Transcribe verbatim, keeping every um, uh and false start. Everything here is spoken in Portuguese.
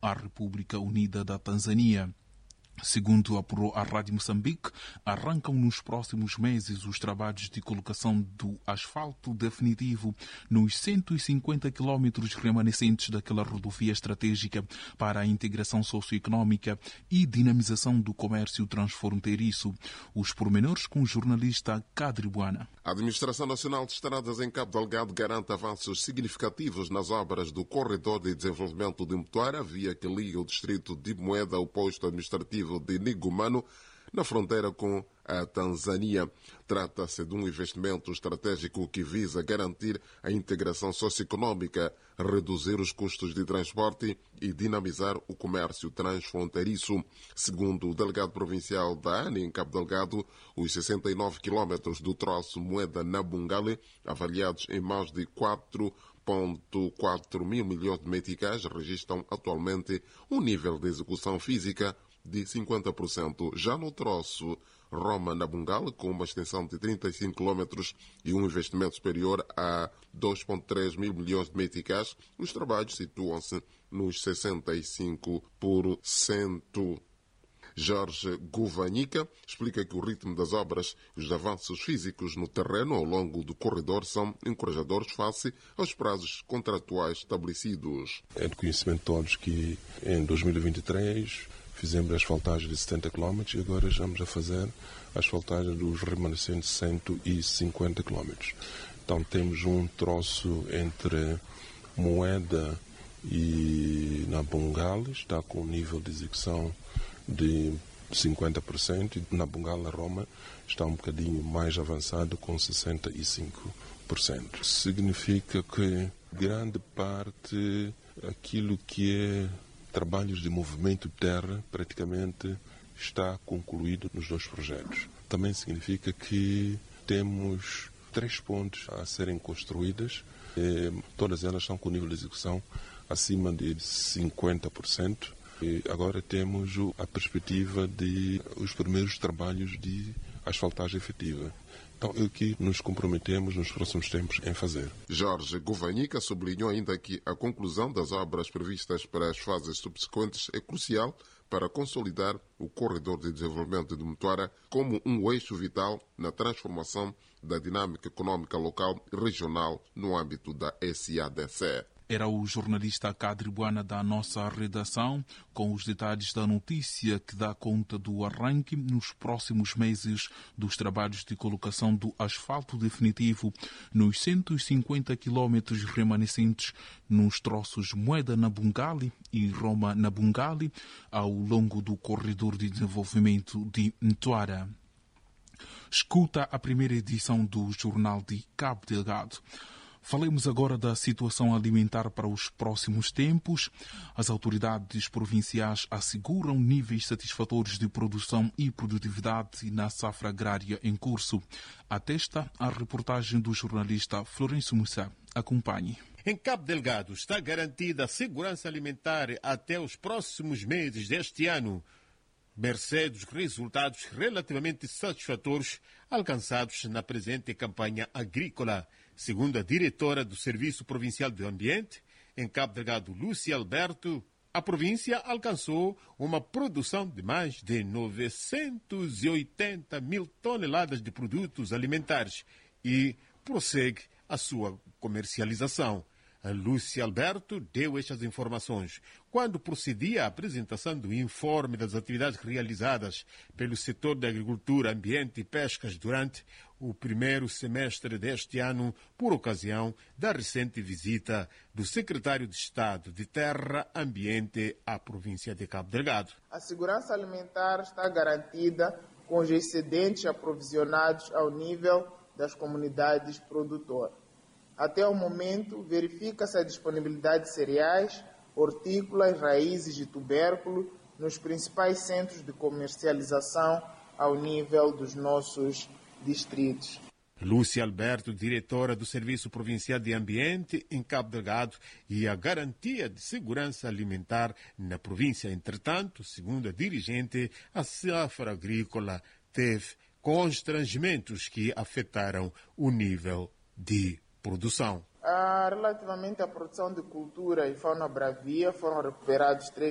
à República Unida da Tanzânia. Segundo apurou a Rádio Moçambique, arrancam nos próximos meses os trabalhos de colocação do asfalto definitivo nos cento e cinquenta quilómetros remanescentes daquela rodovia estratégica para a integração socioeconómica e dinamização do comércio transfronteiriço. Os pormenores com o jornalista Kadri Buana. A Administração Nacional de Estradas em Cabo Delgado garante avanços significativos nas obras do Corredor de Desenvolvimento de Mutuara, via que liga o distrito de Moeda ao posto administrativo de Nigumano, na fronteira com a Tanzânia. Trata-se de um investimento estratégico que visa garantir a integração socioeconómica, reduzir os custos de transporte e dinamizar o comércio transfronteiriço. Segundo o delegado provincial da ANI em Cabo Delgado, os sessenta e nove quilómetros do troço Moeda-Nabungale, avaliados em mais de quatro vírgula quatro mil milhões de meticais, registram atualmente um nível de execução física de cinquenta por cento. Já no troço Roma-Nabungale, com uma extensão de trinta e cinco quilómetros e um investimento superior a dois vírgula três mil milhões de meticais, os trabalhos situam-se nos sessenta e cinco por cento. Jorge Guvanica explica que o ritmo das obras e os avanços físicos no terreno ao longo do corredor são encorajadores face aos prazos contratuais estabelecidos. É de conhecimento de todos que em dois mil e vinte e três fizemos a asfaltagem de setenta quilómetros e agora estamos a fazer a asfaltagem dos remanescentes cento e cinquenta quilómetros. Então temos um troço entre Moeda e Nabungale, está com um nível de execução de cinquenta por cento, e Nabungale, Roma, está um bocadinho mais avançado com sessenta e cinco por cento. Significa que grande parte aquilo que é trabalhos de movimento de terra praticamente está concluído nos dois projetos. Também significa que temos três pontes a serem construídas, eh, todas elas estão com nível de execução acima de cinquenta por cento. E agora temos a perspectiva de os primeiros trabalhos de asfaltagem efetiva. Então, é o que nos comprometemos nos próximos tempos em fazer. Jorge Guvanica sublinhou ainda que a conclusão das obras previstas para as fases subsequentes é crucial para consolidar o Corredor de Desenvolvimento de Mutuara como um eixo vital na transformação da dinâmica econômica local e regional no âmbito da S A D C. Era o jornalista Kadri Buana da nossa redação, com os detalhes da notícia que dá conta do arranque nos próximos meses dos trabalhos de colocação do asfalto definitivo nos cento e cinquenta quilómetros remanescentes nos troços Moeda-Nabungale e Roma-Nabungale ao longo do Corredor de Desenvolvimento de Mutuara. Escuta a primeira edição do Jornal de Cabo Delgado. Falemos agora da situação alimentar para os próximos tempos. As autoridades provinciais asseguram níveis satisfatórios de produção e produtividade na safra agrária em curso. Atesta a reportagem do jornalista Florencio Mussa. Acompanhe. Em Cabo Delgado está garantida a segurança alimentar até os próximos meses deste ano, mercê dos resultados relativamente satisfatórios alcançados na presente campanha agrícola. Segundo a diretora do Serviço Provincial do Ambiente, em Cabo Delgado, Lúcia Alberto, a província alcançou uma produção de mais de novecentos e oitenta mil toneladas de produtos alimentares e prossegue a sua comercialização. A Lúcia Alberto deu estas informações quando procedia à apresentação do informe das atividades realizadas pelo setor da agricultura, ambiente e pescas durante o primeiro semestre deste ano, por ocasião da recente visita do secretário de Estado de Terra e Ambiente à província de Cabo Delgado. A segurança alimentar está garantida com os excedentes aprovisionados ao nível das comunidades produtoras. Até o momento, verifica-se a disponibilidade de cereais, hortícolas, raízes e tubérculo nos principais centros de comercialização ao nível dos nossos distritos. Lúcia Alberto, diretora do Serviço Provincial de Ambiente em Cabo Delgado, e a garantia de segurança alimentar na província. Entretanto, segundo a dirigente, a safra agrícola teve constrangimentos que afetaram o nível de produção. Ah, relativamente à produção de cultura e fauna bravia, foram recuperados três